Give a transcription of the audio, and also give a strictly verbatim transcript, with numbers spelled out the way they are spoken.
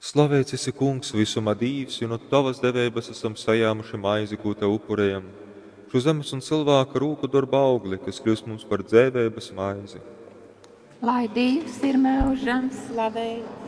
Slavēts esi, Kungs, visumā dīvs, un no tavas devības esam sajāmuši maizi, ko tev upurējam. Šo zemes un cilvēka rūku darba augli, kas kļūst mums par dzēvības maizi. Lai Dievs ir mūžam slavēts.